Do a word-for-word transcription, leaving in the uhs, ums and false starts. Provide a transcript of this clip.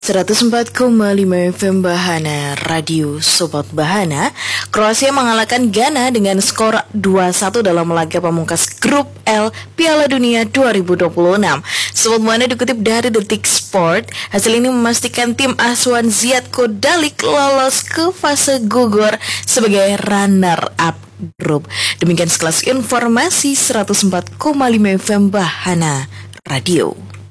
seratus empat koma lima F M Bahana, Radio Sobat Bahana. Kroasia mengalahkan Ghana dengan skor dua satu dalam laga pamungkas Grup L Piala Dunia dua ribu dua puluh enam. Sobat Bahana dikutip dari Detik Sport, hasil ini memastikan tim asuhan Zlatko Dalic lolos ke fase gugur sebagai runner-up grup. Demikian sekelas informasi seratus empat koma lima F M Bahana Radio.